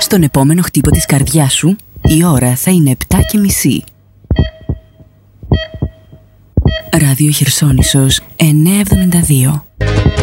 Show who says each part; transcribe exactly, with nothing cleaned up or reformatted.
Speaker 1: Στον επόμενο χτύπο της καρδιάς σου, η ώρα θα είναι επτά και μισή. Ράδιο Χερσόνησος εννιακόσια εβδομήντα δύο.